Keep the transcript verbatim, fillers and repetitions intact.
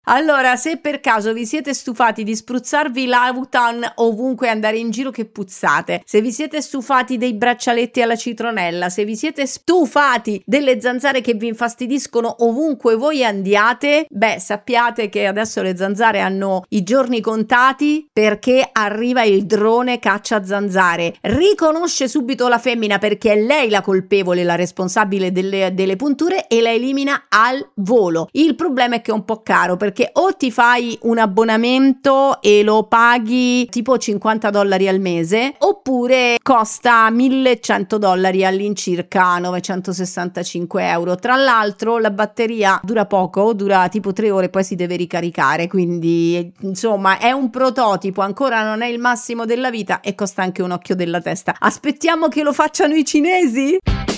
Allora, se per caso vi siete stufati di spruzzarvi l'Autan ovunque, andare in giro che puzzate, se vi siete stufati dei braccialetti alla citronella, se vi siete stufati delle zanzare che vi infastidiscono ovunque voi andiate, beh, sappiate che adesso le zanzare hanno i giorni contati, perché arriva il drone caccia zanzare, riconosce subito la femmina perché è lei la colpevole, la responsabile delle, delle punture, e la elimina al volo. Il problema è che è un po' caro, perché Perché o ti fai un abbonamento e lo paghi tipo cinquanta dollari al mese, oppure costa millecento dollari, all'incirca novecentosessantacinque euro. Tra l'altro la batteria dura poco, dura tipo tre ore, poi si deve ricaricare, quindi insomma è un prototipo, ancora non è il massimo della vita e costa anche un occhio della testa. Aspettiamo che lo facciano i cinesi?